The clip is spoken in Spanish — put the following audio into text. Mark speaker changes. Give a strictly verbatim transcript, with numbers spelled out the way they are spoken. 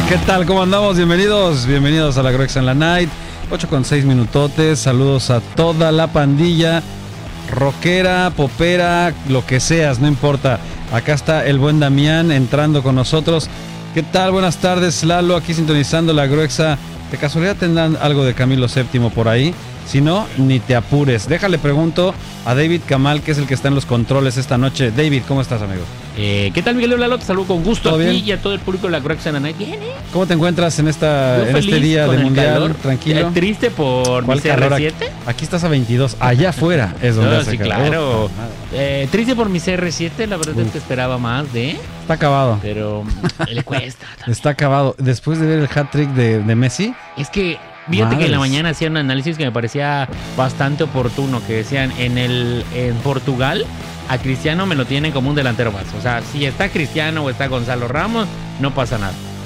Speaker 1: ¿Qué tal? ¿Cómo andamos? Bienvenidos, bienvenidos a la Gruexa en la Night. ocho con seis minutotes. Saludos a toda la pandilla, rockera, popera, lo que seas, no importa. Acá está el buen Damián entrando con nosotros. ¿Qué tal? Buenas tardes, Lalo, aquí sintonizando la Gruexa. ¿De casualidad tendrán algo de Camilo séptimo por ahí? Si no, ni te apures. Déjale pregunto a David Kamal, que es el que está en los controles esta noche. David, ¿cómo estás, amigo?
Speaker 2: Eh, ¿Qué tal, Miguel Lalo? Te saludo con gusto a ti
Speaker 1: bien?
Speaker 2: y a todo el público de la Gruexa en la Night. Bien, ¿eh?
Speaker 1: ¿Cómo te encuentras en esta
Speaker 2: Yo
Speaker 1: en este
Speaker 2: feliz
Speaker 1: día
Speaker 2: con
Speaker 1: de
Speaker 2: el
Speaker 1: mundial?
Speaker 2: calor.
Speaker 1: Tranquilo.
Speaker 2: Eh, triste por mi
Speaker 1: ¿Cuál
Speaker 2: C
Speaker 1: calor?
Speaker 2: R siete.
Speaker 1: Aquí estás a veintidós. Allá afuera es donde
Speaker 2: No,
Speaker 1: hace
Speaker 2: sí,
Speaker 1: calor.
Speaker 2: claro.
Speaker 1: Oh, madre.
Speaker 2: Eh, triste por mi C R siete. La verdad
Speaker 1: Uf.
Speaker 2: es que esperaba más de...
Speaker 1: Está acabado.
Speaker 2: Pero le cuesta. también.
Speaker 1: Está acabado. Después de ver el hat-trick de, de Messi,
Speaker 2: Es que... Fíjate
Speaker 1: Madres.
Speaker 2: que en la mañana hacían un análisis que me parecía bastante oportuno, que decían en el en Portugal a Cristiano me lo tienen como un delantero más. O sea, si está Cristiano o está Gonzalo Ramos, no pasa nada.